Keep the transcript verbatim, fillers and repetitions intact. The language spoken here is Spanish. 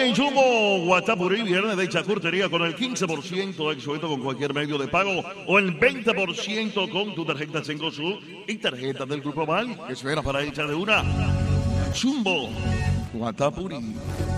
en Jumbo, Guatapurí, viernes de chacurtería con el quince por ciento de descuento con cualquier medio de pago o el veinte por ciento con tu tarjeta Cencosud y tarjeta del Grupo Mal. ¿Qué esperas para echar de una? Jumbo, Guatapurí.